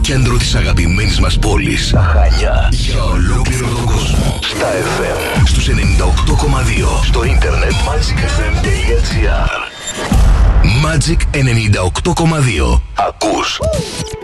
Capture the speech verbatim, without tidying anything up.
κέντρο της αγαπημένης μας πόλης, τα Χανιά, για ολόκληρο τον κόσμο. Στα εφ εμ, στους ενενήντα οκτώ κόμμα δύο, στο ίντερνετ magic f m τελεία gr. Magic ενενήντα οκτώ κόμμα δύο. Ακούς